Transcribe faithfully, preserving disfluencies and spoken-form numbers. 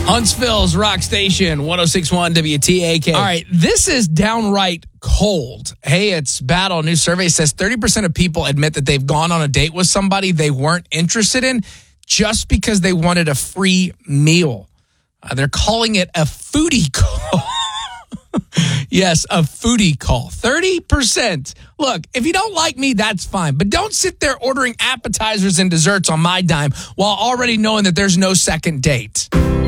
Huntsville's Rock Station, one oh six point one W T A K. All right, this is downright cold. Hey, it's battle. A new survey says thirty percent of people admit that they've gone on a date with somebody they weren't interested in just because they wanted a free meal. Uh, they're calling it a foodie call. Yes, a foodie call. thirty percent. Look, if you don't like me, that's fine. But don't sit there ordering appetizers and desserts on my dime while already knowing that there's no second date.